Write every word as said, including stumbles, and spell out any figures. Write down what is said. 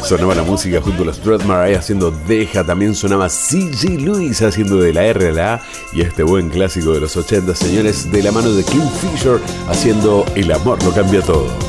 Sonaba la música junto a los Dread Marais haciendo Deja. También sonaba C J Lewis haciendo de la R a la A. Y este buen clásico de los ochenta, señores, de la mano de King Fisher haciendo El amor lo cambia todo.